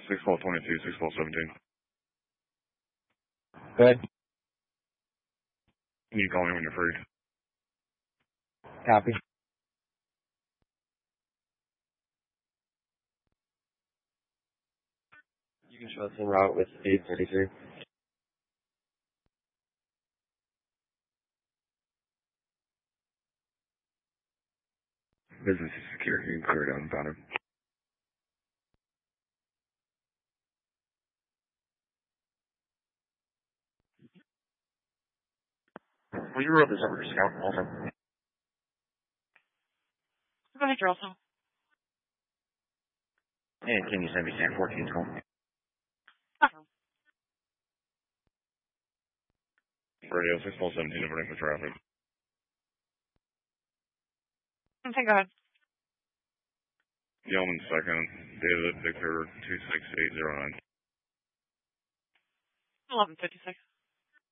6-12-22, 6-12-17. Go ahead. Can you call me when you're free? Copy. You can show us en route with speed 33. Business is secure. You can clear it out and found him. Will you roll this over to Scout also? Go ahead, Charleston. And can you send me San 14's call? Radio 6-12-17, averting the traffic. Okay, go ahead. Yeoman 2nd, David Victor 26809. 1156.